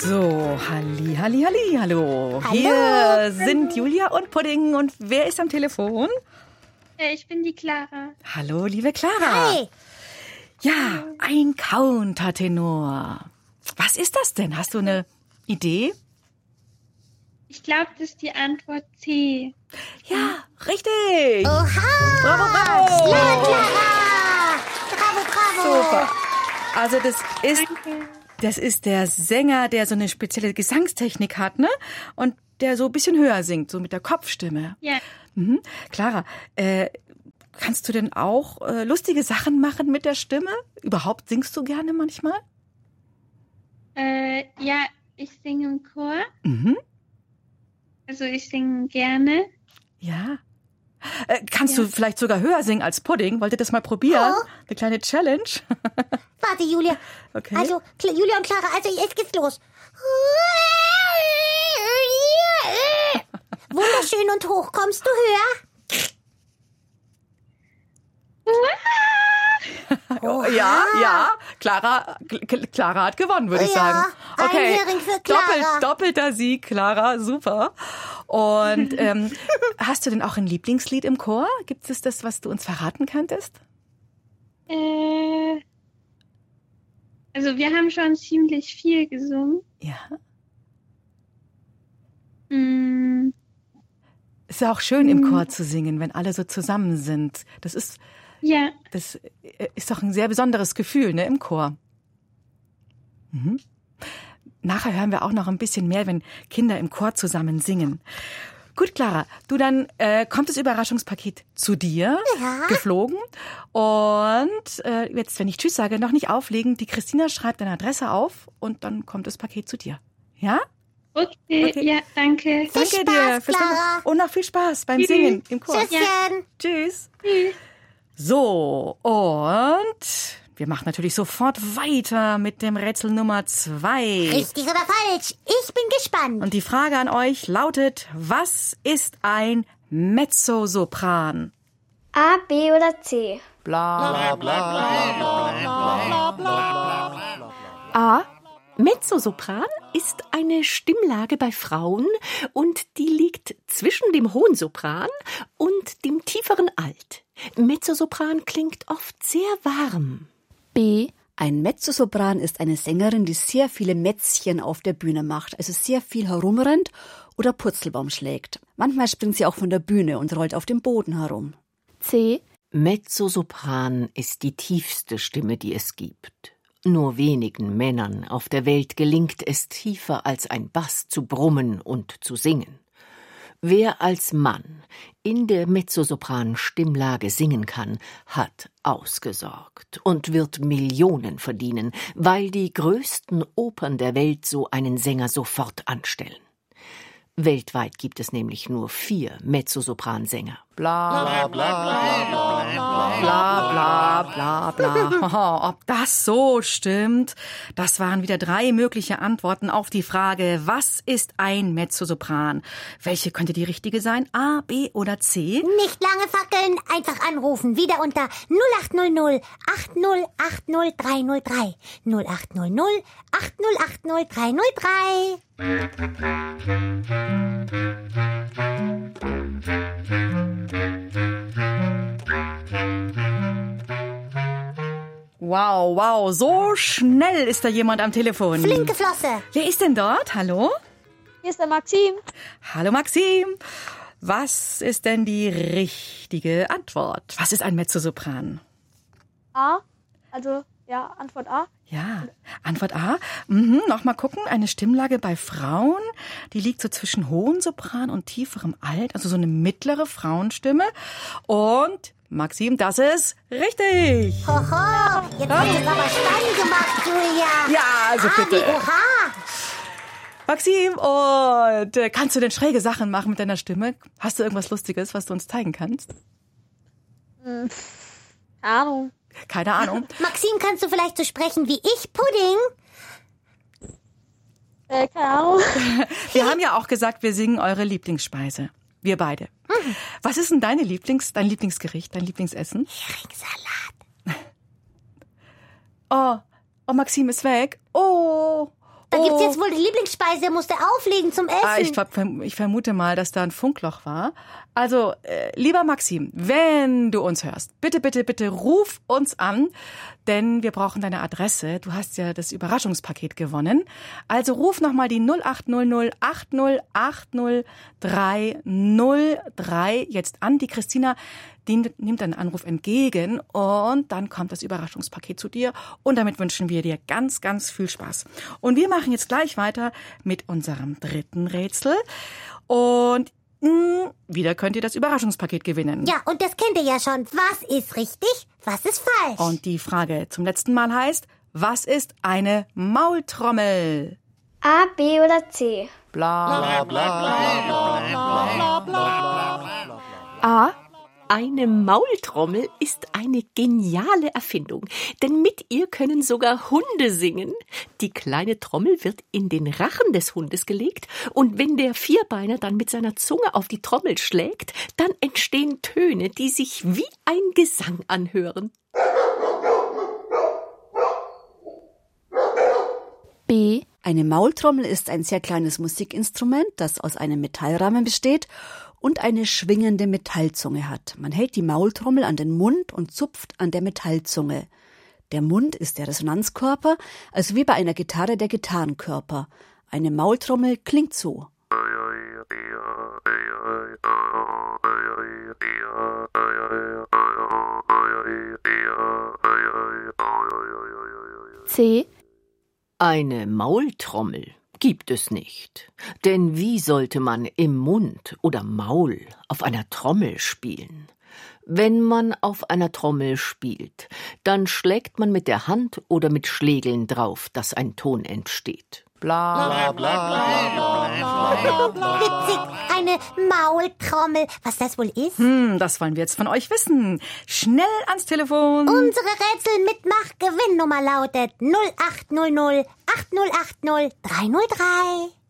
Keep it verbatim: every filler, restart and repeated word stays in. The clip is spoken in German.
So, halli, halli, halli, hallo. Hallo. Hier sind Julia und Pudding. Und wer ist am Telefon? Äh, ich bin die Clara. Hallo, liebe Clara. Hi. Ja, ein Countertenor. Was ist das denn? Hast du eine Idee? Ich glaube, das ist die Antwort C. Ja, richtig. Oha. Bravo, bravo. Clara, Clara. Bravo, bravo. Super. Also das ist, Danke. das ist der Sänger, der so eine spezielle Gesangstechnik hat, ne? Und der so ein bisschen höher singt, so mit der Kopfstimme. Ja. Mhm. Clara, äh, kannst du denn auch äh, lustige Sachen machen mit der Stimme? Überhaupt singst du gerne manchmal? Äh, ja, ich singe im Chor. Mhm. Also ich singe gerne. Ja. Äh, kannst Ja. du vielleicht sogar höher singen als Pudding? Wollt ihr das mal probieren? Oh. Eine kleine Challenge? Warte, Julia. Okay. Also, Kla- Julia und Clara, also jetzt geht's los. Wunderschön und hoch. Kommst du höher? Oh, ja, ja. Clara, K- Clara hat gewonnen, würde ich Ja, sagen. Okay. ein Hering für Clara. Doppelt, doppelter Sieg, Clara. Super. Und ähm, hast du denn auch ein Lieblingslied im Chor? Gibt es das, was du uns verraten könntest? Äh, also wir haben schon ziemlich viel gesungen. Ja. Hm, Ist ja auch schön, im Chor zu singen, wenn alle so zusammen sind. Das ist, ja, das ist doch ein sehr besonderes Gefühl, ne, im Chor. Mhm. Nachher hören wir auch noch ein bisschen mehr, wenn Kinder im Chor zusammen singen. Gut, Clara, du, dann äh, kommt das Überraschungspaket zu dir, Ja. geflogen. Und äh, jetzt, wenn ich Tschüss sage, noch nicht auflegen. Die Christina schreibt deine Adresse auf und dann kommt das Paket zu dir. Ja? okay, Okay. ja, danke. Viel Danke Spaß, dir. fürs Clara. Mitmachen. Und noch viel Spaß beim Tschüss. Singen im Chor. Tschüsschen. Tschüss. Tschüss. So, und wir machen natürlich sofort weiter mit dem Rätsel Nummer zwei. Richtig oder falsch? Ich bin gespannt. Und die Frage an euch lautet, was ist ein Mezzosopran? A, B oder C? A. Mezzosopran ist eine Stimmlage bei Frauen und die liegt zwischen dem hohen Sopran und dem tieferen Alt. Mezzosopran klingt oft sehr warm. B. Ein Mezzosopran ist eine Sängerin, die sehr viele Mätzchen auf der Bühne macht, also sehr viel herumrennt oder Purzelbaum schlägt. Manchmal springt sie auch von der Bühne und rollt auf dem Boden herum. C. Mezzosopran ist die tiefste Stimme, die es gibt. Nur wenigen Männern auf der Welt gelingt es, tiefer als ein Bass zu brummen und zu singen. Wer als Mann in der Mezzosopran-Stimmlage singen kann, hat ausgesorgt und wird Millionen verdienen, weil die größten Opern der Welt so einen Sänger sofort anstellen. Weltweit gibt es nämlich nur vier Mezzosopransänger. Bla, bla, bla, bla, bla, bla. Ob das so stimmt? Das waren wieder drei mögliche Antworten auf die Frage, was ist ein Mezzosopran? Welche könnte die richtige sein? A, B oder C? Nicht lange fackeln, einfach anrufen. Wieder unter null acht null null acht null acht null drei null drei. null acht null null acht null acht null drei null drei. Wow, wow, so schnell ist da jemand am Telefon. Flinke Flosse. Wer ist denn dort? Hallo? Hier ist der Maxim. Hallo Maxim. Was ist denn die richtige Antwort? Was ist ein Mezzosopran? A. Also, ja, Antwort A. Ja, Antwort A. Mhm, Nochmal gucken. Eine Stimmlage bei Frauen, die liegt so zwischen hohem Sopran und tieferem Alt, also so eine mittlere Frauenstimme. Und Maxim, das ist richtig. Hoho, jetzt hast du es aber spannend gemacht, Julia. Ja, also Ah, bitte. wie oha. Maxim, und äh, kannst du denn schräge Sachen machen mit deiner Stimme? Hast du irgendwas Lustiges, was du uns zeigen kannst? Keine Ahnung. Keine Ahnung. Maxim, kannst du vielleicht so sprechen wie ich, Pudding? Äh, keine Ahnung. Wir haben ja auch gesagt, wir singen eure Lieblingsspeise. Wir beide. Was ist denn deine Lieblings, dein Lieblingsgericht, dein Lieblingsessen? Heringssalat. Oh, oh, Maxim ist weg. Oh, Da Oh. gibt's jetzt wohl die Lieblingsspeise, musst du auflegen zum Essen. Ah, ich, ver- ich vermute mal, dass da ein Funkloch war. Also, äh, lieber Maxim, wenn du uns hörst, bitte, bitte, bitte ruf uns an, denn wir brauchen deine Adresse. Du hast ja das Überraschungspaket gewonnen. Also ruf nochmal die null acht null null acht null acht null drei null drei jetzt an. Die Christina, die nimmt deinen Anruf entgegen und dann kommt das Überraschungspaket zu dir. Und damit wünschen wir dir ganz, ganz viel Spaß. Und wir machen jetzt gleich weiter mit unserem dritten Rätsel. Und mh, wieder könnt ihr das Überraschungspaket gewinnen. Ja, und das kennt ihr ja schon. Was ist richtig, was ist falsch? Und die Frage zum letzten Mal heißt, was ist eine Maultrommel? A, B oder C? Bla, bla, bla, bla, bla. A. Eine Maultrommel ist eine geniale Erfindung, denn mit ihr können sogar Hunde singen. Die kleine Trommel wird in den Rachen des Hundes gelegt und wenn der Vierbeiner dann mit seiner Zunge auf die Trommel schlägt, dann entstehen Töne, die sich wie ein Gesang anhören. B. Eine Maultrommel ist ein sehr kleines Musikinstrument, das aus einem Metallrahmen besteht und eine schwingende Metallzunge hat. Man hält die Maultrommel an den Mund und zupft an der Metallzunge. Der Mund ist der Resonanzkörper, also wie bei einer Gitarre der Gitarrenkörper. Eine Maultrommel klingt so. C. Eine Maultrommel gibt es nicht. Denn wie sollte man im Mund oder Maul auf einer Trommel spielen? Wenn man auf einer Trommel spielt, dann schlägt man mit der Hand oder mit Schlägeln drauf, dass ein Ton entsteht. Bla, bla, bla, bla. Witzig, eine Maultrommel. Was das wohl ist? Hm, das wollen wir jetzt von euch wissen. Schnell ans Telefon. Unsere Rätsel-Mitmach-Gewinnnummer lautet null acht null null acht null acht null drei null drei.